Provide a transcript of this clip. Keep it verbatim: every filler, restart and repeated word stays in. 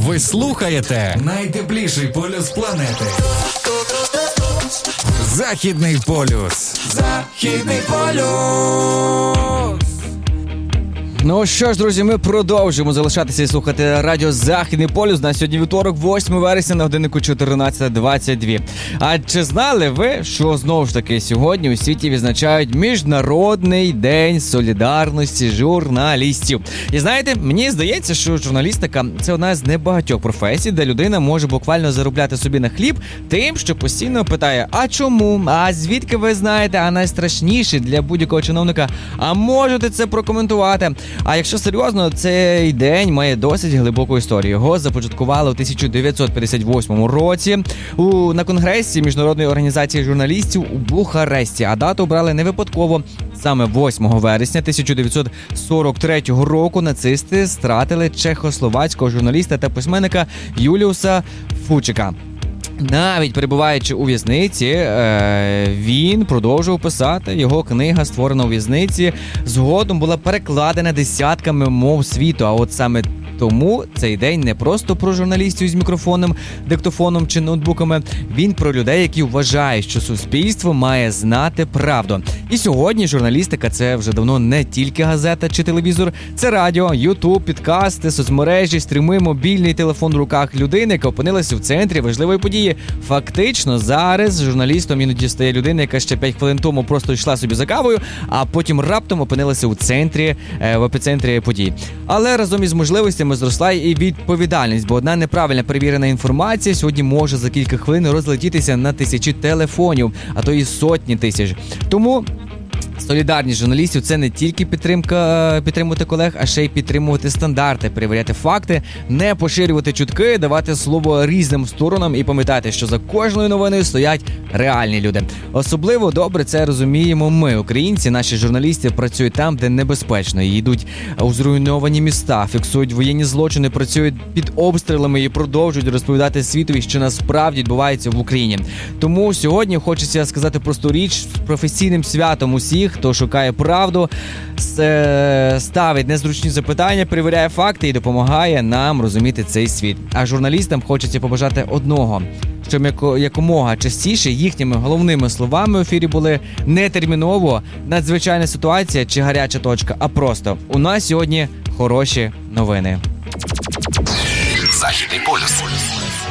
Ви слухаєте найтепліший полюс планети. Західний полюс. Західний полюс. Ну що ж, друзі, ми продовжуємо залишатися і слухати радіо Західний полюс. На сьогодні вівторок, восьмого вересня, на годиннику чотирнадцята двадцять два. А чи знали ви, що знову ж таки сьогодні у світі відзначають Міжнародний день солідарності журналістів? І знаєте, мені здається, що журналістика – це одна з небагатьох професій, де людина може буквально заробляти собі на хліб тим, що постійно питає: а чому? А звідки ви знаєте? А найстрашніше для будь-якого чиновника: а можете це прокоментувати? А якщо серйозно, цей день має досить глибоку історію. Його започаткували у тисяча дев'ятсот п'ятдесят восьмому році у, на Конгресі Міжнародної організації журналістів у Бухаресті. А дату обрали не випадково. Саме восьмого вересня тисяча дев'ятсот сорок третього року нацисти стратили чехословацького журналіста та письменника Юліуса Фучика. Навіть перебуваючи у в'язниці, він продовжував писати. Його книга, створена у в'язниці, згодом була перекладена десятками мов світу. А от саме тому цей день не просто про журналістів з мікрофоном, диктофоном чи ноутбуками. Він про людей, які вважають, що суспільство має знати правду. І сьогодні журналістика – це вже давно не тільки газета чи телевізор. Це радіо, ютуб, підкасти, соцмережі, стріми, мобільний телефон в руках людини, яка опинилася в центрі важливої події. Фактично, зараз журналістом іноді стає людина, яка ще п'ять хвилин тому просто йшла собі за кавою, а потім раптом опинилася у центрі, в епіцентрі подій. Але разом із можливостями зросла і відповідальність, бо одна неправильна перевірена інформація сьогодні може за кілька хвилин розлетітися на тисячі телефонів, а то і сотні тисяч. Тому солідарність журналістів – це не тільки підтримка, підтримувати колег, а ще й підтримувати стандарти, перевіряти факти, не поширювати чутки, давати слово різним сторонам і пам'ятати, що за кожною новиною стоять реальні люди. Особливо добре це розуміємо ми, українці. Наші журналісти працюють там, де небезпечно. Йдуть у зруйновані міста, фіксують воєнні злочини, працюють під обстрілами і продовжують розповідати світові, що насправді відбувається в Україні. Тому сьогодні хочеться сказати просту річ: з професійним святом усіх, хто шукає правду, ставить незручні запитання, перевіряє факти і допомагає нам розуміти цей світ. А журналістам хочеться побажати одного: щоб якомога частіше їхніми головними словами в ефірі були не терміново, надзвичайна ситуація чи гаряча точка, а просто: у нас сьогодні хороші новини.